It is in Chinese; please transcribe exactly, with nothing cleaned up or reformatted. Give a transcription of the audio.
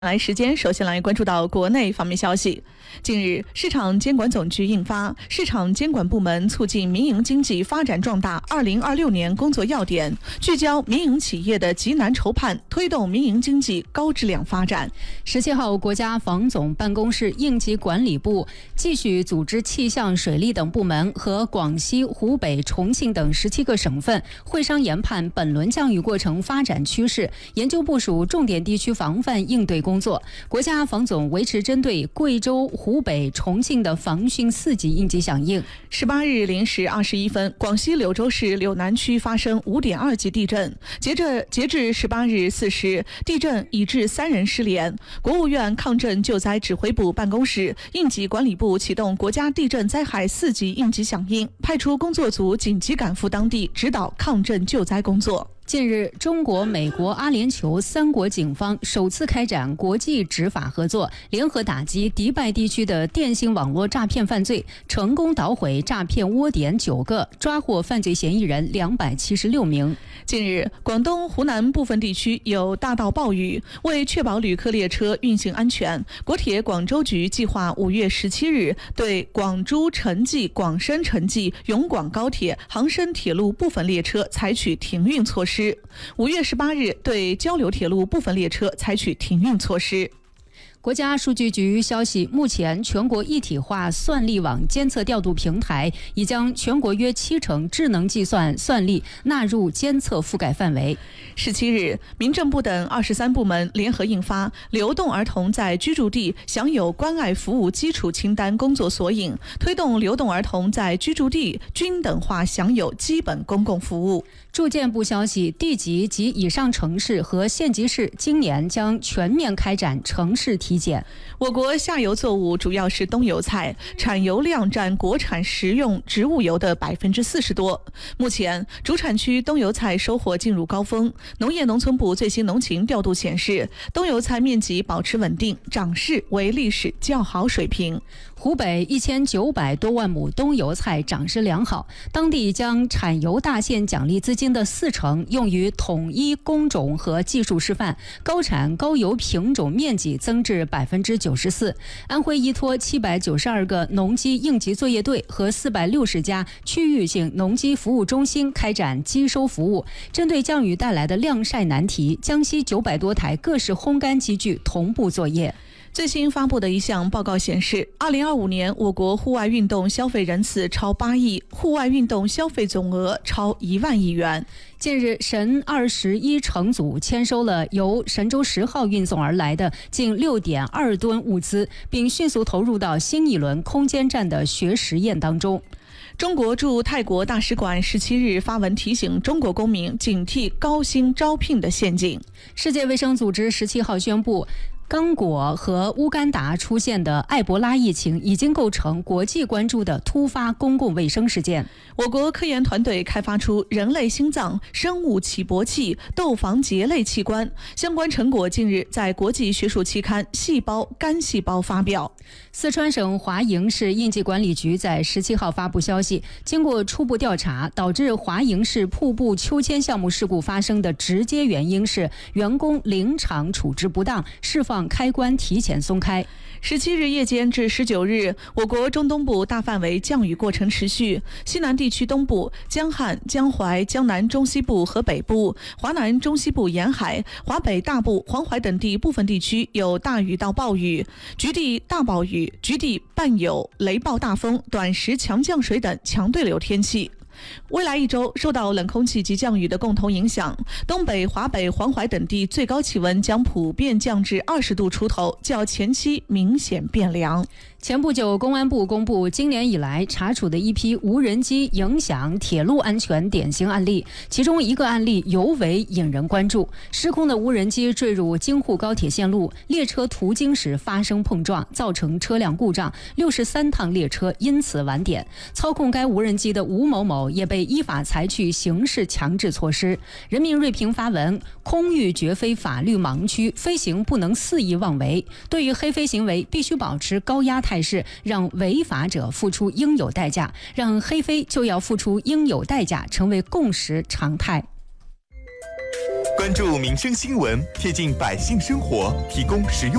来时间，首先来关注到国内方面消息。近日，市场监管总局印发《市场监管部门促进民营经济发展壮大二零二六年工作要点》，聚焦民营企业的急难筹判，推动民营经济高质量发展。 十七号，国家防总办公室应急管理部继续组织气象、水利等部门和广西、湖北、重庆等十七个省份会商研判本轮降雨过程发展趋势，研究部署重点地区防范应对工作。国家防总维持针对贵州、湖北、重庆的防汛四级应急响应。 十八日零时二十一分，广西柳州市柳南区发生五点二级地震。截至截至十八日四时，地震已致三人失联。国务院抗震救灾指挥部办公室、应急管理部启动国家地震灾害四级应急响应，派出工作组紧急赶赴当地指导抗震救灾工作。 近日，中国、美国、阿联酋三国警方首次开展国际执法合作，联合打击迪拜地区的电信网络诈骗犯罪，成功捣毁诈骗窝点九个，抓获犯罪嫌疑人两百七十六名。 近日，广东、湖南部分地区有大到暴雨，为确保旅客列车运行安全，国铁广州局计划五月十七日对广珠、陈济、广深陈济、永广高铁、杭深铁路部分列车采取停运措施。五月十八日对交流铁路部分列车采取停运措施。 国家数据局消息，目前全国一体化算力网监测调度平台已将全国约七成智能计算算力纳入监测覆盖范围。 十七日，民政部等二十三部门联合印发《流动儿童在居住地享有关爱服务基础清单工作索引》，推动流动儿童在居住地均等化享有基本公共服务。 住建部消息，地级及以上城市和县级市今年将全面开展城市体检。 我国下游作物主要是冬油菜，产油量占国产食用植物油的百分之四十多。目前，主产区冬油菜收获进入高峰。农业农村部最新农情调度显示，冬油菜面积保持稳定，长势为历史较好水平。 湖北一千九百多万亩冬油菜长势良好，当地将产油大县奖励资金的四成用于统一工种和技术示范，高产高油品种面积增至百分之九十四。安徽依托七百九十二个农机应急作业队和四百六十家区域性农机服务中心开展机收服务，针对降雨带来的晾晒难题，江西九百多台各式烘干机具同步作业。 最新发布的一项报告显示，二零二五年我国户外运动消费人次超八亿，户外运动消费总额超一万亿元。 近日，神二十一乘组签收了由神舟十号运送而来的近六点二吨物资，并迅速投入到新一轮空间站的学实验当中。 中国驻泰国大使馆十七日发文提醒中国公民警惕高薪招聘的陷阱。 世界卫生组织十七号宣布，刚果和乌干达出现的埃博拉疫情已经构成国际关注的突发公共卫生事件。 我国科研团队开发出人类心脏、生物起搏器、窦房结类器官，相关成果近日在国际学术期刊《细胞干细胞》发表。 四川省华营市应急管理局在十七号发布消息，经过初步调查，导致华营市瀑布秋千项目事故发生的直接原因是员工临场处置不当，释放开关提前松开。 十七日夜间至十九日，我国中东部大范围降雨过程持续，西南地区东部、江汉、江淮、江南中西部和北部、华南中西部沿海、华北大部、黄淮等地部分地区有大雨到暴雨，局地大暴雨，局地伴有雷暴大风、短时强降水等强对流天气。未来一周，受到冷空气及降雨的共同影响，东北、华北、黄淮等地最高气温将普遍降至二十度出头，较前期明显变凉。 前不久，公安部公布今年以来查处的一批无人机影响铁路安全典型案例，其中一个案例尤为引人关注。失控的无人机坠入京沪高铁线路，列车途经时发生碰撞，造成车辆故障，六十三趟列车因此晚点。操控该无人机的吴某某也被依法采取刑事强制措施。人民锐评发文：空域绝非法律盲区，飞行不能肆意妄为。对于黑飞行为，必须保持高压态势，让违法者付出应有代价，让黑飞就要付出应有代价成为共识常态。 关注民生新闻，贴近百姓生活，提供实用